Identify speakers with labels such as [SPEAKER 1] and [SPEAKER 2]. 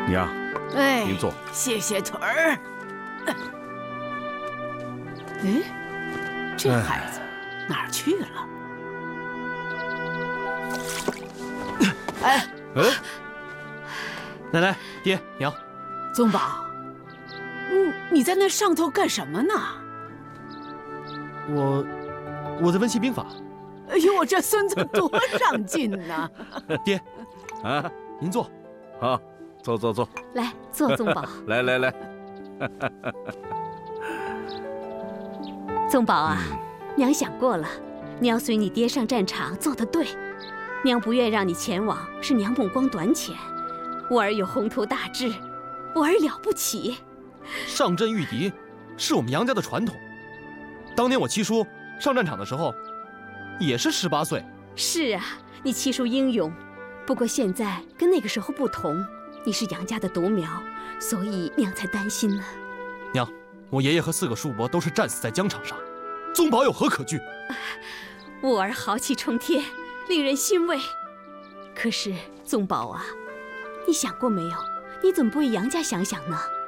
[SPEAKER 1] 娘，
[SPEAKER 2] 哎，
[SPEAKER 1] 您坐。
[SPEAKER 2] 谢谢腿儿。哎，这孩子哪儿去了？哎，
[SPEAKER 3] 奶奶、爹、娘，
[SPEAKER 2] 宗宝，你在那上头干什么呢？
[SPEAKER 3] 我在温习兵法。
[SPEAKER 2] 哎呦，这孙子多上进呐！
[SPEAKER 3] 爹，
[SPEAKER 1] 啊，
[SPEAKER 3] 您坐。
[SPEAKER 1] 好，坐。
[SPEAKER 4] 来，坐，宗宝。
[SPEAKER 1] 来。
[SPEAKER 4] 宗宝啊，娘想过了，你要随你爹上战场，做得对。娘不愿让你前往，是娘目光短浅。我儿有宏图大志，我儿了不起。
[SPEAKER 3] 上阵御敌，是我们杨家的传统。当年我七叔上战场的时候，也是18岁。
[SPEAKER 4] 是啊，你七叔英勇，不过现在跟那个时候不同，你是杨家的独苗，所以娘才担心呢。
[SPEAKER 3] 娘，我爷爷和4个叔伯都是战死在疆场上，宗宝有何可惧？
[SPEAKER 4] 我儿豪气冲天，令人欣慰。可是宗宝啊，你想过没有，你怎么不为杨家想想呢？